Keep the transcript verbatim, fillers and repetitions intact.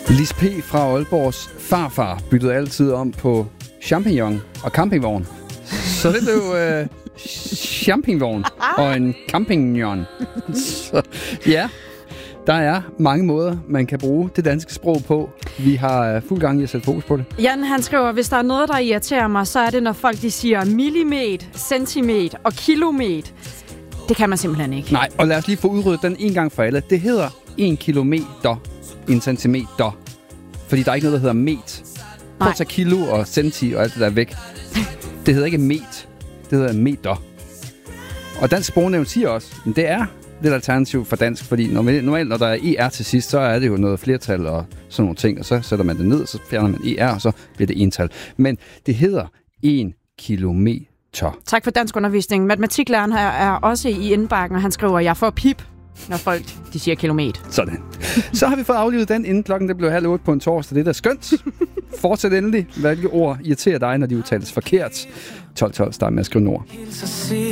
Lis P. fra Aalborgs farfar byttede altid om på champignon og campingvogn. Så det blev øh, champingvogn og en campignon. Så ja, der er mange måder, man kan bruge det danske sprog på. Vi har fuld gang i at sætte fokus på det. Jan, han skriver, hvis der er noget, der irriterer mig, så er det, når folk de siger millimeter, centimeter og kilometer. Det kan man simpelthen ikke. Nej, og lad os lige få udryddet den en gang for alle. Det hedder en kilometer, en centimeter. Fordi der er ikke noget, der hedder met. Prøv at tage kilo og centi og alt det der væk. Det hedder ikke met. Det hedder meter. Og Dansk Sprognævn siger også, at det er lidt alternativ for dansk, fordi normalt, når der er er til sidst, så er det jo noget flertal og sådan nogle ting, og så sætter man det ned, og så fjerner man er, og så bliver det ental. Men det hedder en kilometer. Tak for dansk undervisning. Matematiklæreren her er også i indbakken, og han skriver, at jeg får pip, når folk de siger kilometer. Sådan. Så har vi fået aflivet den, inden klokken det blev halv otte på en torsdag. Det er da skønt. Fortsæt endelig. Hvilke ord irriterer dig, når de udtales forkert? tolv tolv, start med at skrive ord.